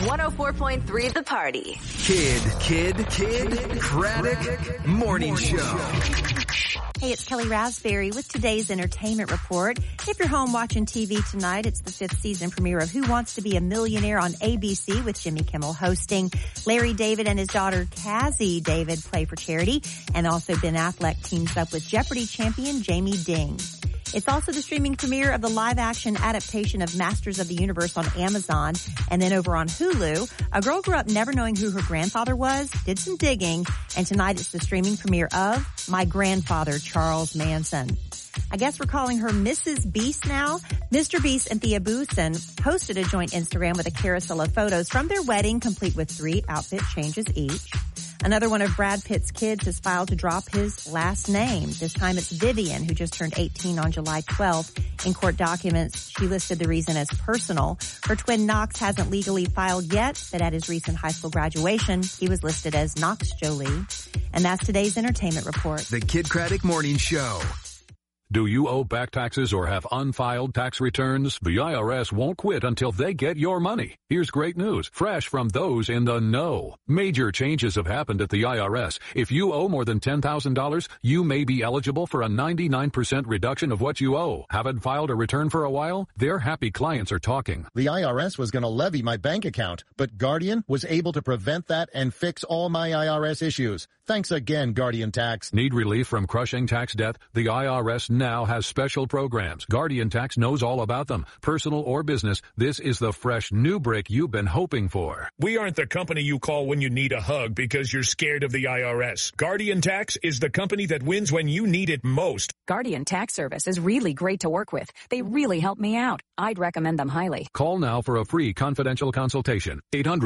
104.3 The Party. Kid Craddock Morning Show. Hey, it's Kelly Raspberry with today's entertainment report. If you're home watching TV tonight, it's the 5th season premiere of Who Wants to Be a Millionaire on ABC with Jimmy Kimmel hosting. Larry David and his daughter Cassie David play for charity, and also Ben Affleck teams up with Jeopardy champion Jamie Ding. It's also the streaming premiere of the live-action adaptation of Masters of the Universe on Amazon. And then over on Hulu, a girl grew up never knowing who her grandfather was, did some digging, and tonight it's the streaming premiere of My Grandfather, Charles Manson. I guess we're calling her Mrs. Beast now. Mr. Beast and Thea Boosen posted a joint Instagram with a carousel of photos from their wedding, complete with 3 outfit changes each. Another one of Brad Pitt's kids has filed to drop his last name. This time it's Vivian, who just turned 18 on July 12th. In court documents, she listed the reason as personal. Her twin Knox hasn't legally filed yet, but at his recent high school graduation, he was listed as Knox Jolie. And that's today's entertainment report. The Kid Craddock Morning Show. Do you owe back taxes or have unfiled tax returns? The IRS won't quit until they get your money. Here's great news, fresh from those in the know. Major changes have happened at the IRS. If you owe more than $10,000, you may be eligible for a 99% reduction of what you owe. Haven't filed a return for a while? Their happy clients are talking. The IRS was going to levy my bank account, but Guardian was able to prevent that and fix all my IRS issues. Thanks again, Guardian Tax. Need relief from crushing tax debt? The IRS now has special programs. Guardian Tax knows all about them. Personal or business, this is the fresh new break you've been hoping for. We aren't the company you call when you need a hug because you're scared of the IRS. Guardian Tax is the company that wins when you need it most. Guardian Tax Service is really great to work with. They really help me out. I'd recommend them highly. Call now for a free confidential consultation.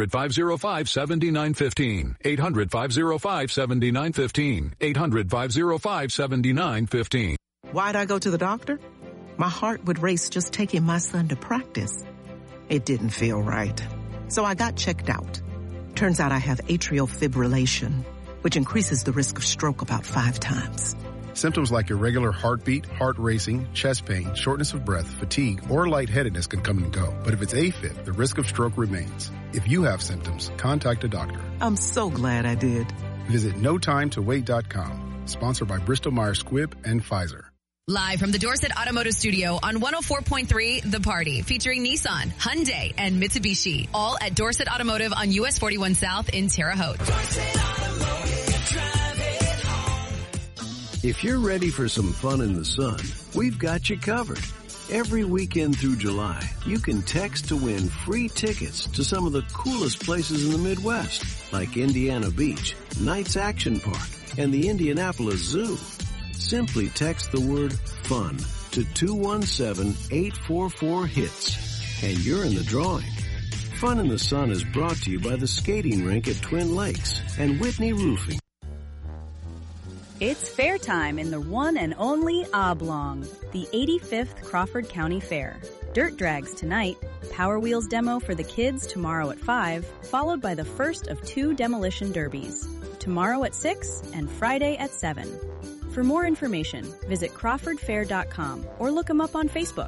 800-505-7915. 800-505-7915. 800-505-7915. Why'd I go to the doctor? My heart would race just taking my son to practice. It didn't feel right. So I got checked out. Turns out I have atrial fibrillation, which increases the risk of stroke about 5 times. Symptoms like irregular heartbeat, heart racing, chest pain, shortness of breath, fatigue, or lightheadedness can come and go. But if it's AFib, the risk of stroke remains. If you have symptoms, contact a doctor. I'm so glad I did. Visit NoTimeToWait.com. Sponsored by Bristol-Myers Squibb and Pfizer. Live from the Dorset Automotive Studio on 104.3 The Party, featuring Nissan, Hyundai, and Mitsubishi. All at Dorset Automotive on US 41 South in Terre Haute. If you're ready for some fun in the sun, we've got you covered. Every weekend through July, you can text to win free tickets to some of the coolest places in the Midwest, like Indiana Beach, Knights Action Park, and the Indianapolis Zoo. Simply text the word FUN to 217-844-HITS, and you're in the drawing. Fun in the Sun is brought to you by the skating rink at Twin Lakes and Whitney Roofing. It's fair time in the one and only Oblong, the 85th Crawford County Fair. Dirt drags tonight, Power Wheels demo for the kids tomorrow at 5, followed by the first of 2 demolition derbies, tomorrow at 6 and Friday at 7. For more information, visit CrawfordFair.com or look them up on Facebook.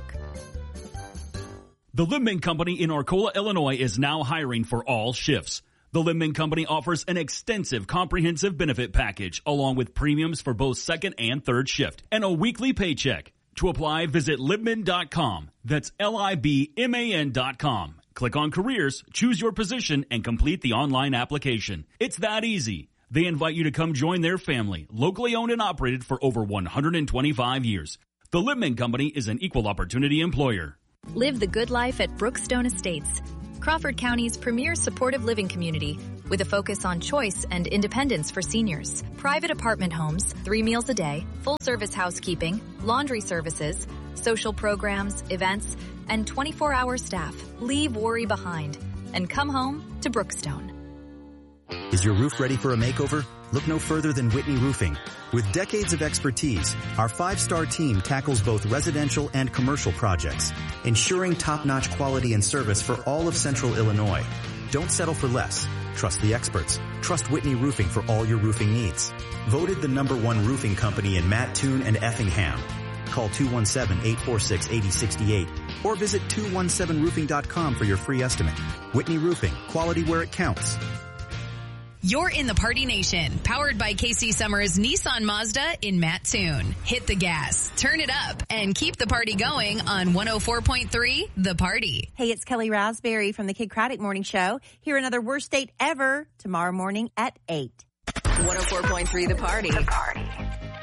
The Limbman Company in Arcola, Illinois is now hiring for all shifts. The Limbman Company offers an extensive comprehensive benefit package along with premiums for both second and third shift and a weekly paycheck. To apply, visit Libman.com. That's Libman.com. Click on careers, choose your position, and complete the online application. It's that easy. They invite you to come join their family, locally owned and operated for over 125 years. The Limbman Company is an equal opportunity employer. Live the good life at Brookstone Estates, Crawford County's premier supportive living community with a focus on choice and independence for seniors. Private apartment homes, 3 meals a day, full-service housekeeping, laundry services, social programs, events, and 24-hour staff. Leave worry behind and come home to Brookstone. Is your roof ready for a makeover? Look no further than Whitney Roofing. With decades of expertise, our 5-star team tackles both residential and commercial projects, ensuring top-notch quality and service for all of Central Illinois. Don't settle for less. Trust the experts. Trust Whitney Roofing for all your roofing needs. Voted the #1 roofing company in Mattoon and Effingham. Call 217-846-8068 or visit 217roofing.com for your free estimate. Whitney Roofing, quality where it counts. You're in the Party Nation, powered by KC Summers Nissan Mazda in Mattoon. Hit the gas, turn it up, and keep the party going on 104.3 The Party. Hey, it's Kelly Raspberry from the Kid Craddock Morning Show. Hear another worst date ever tomorrow morning at 8. 104.3 The Party.